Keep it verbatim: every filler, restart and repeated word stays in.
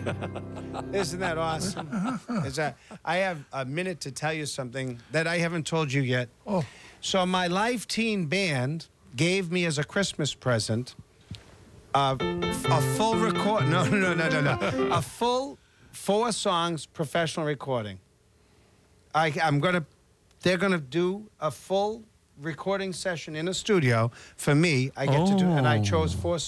Isn't that awesome? Is that, I have a minute to tell you something that I haven't told you yet. Oh. So my Live Teen band gave me as a Christmas present uh, a full record. No, no, no, no, no. A full four songs professional recording. I, I'm gonna. They're gonna do a full recording session in a studio for me. I get to do, and I chose four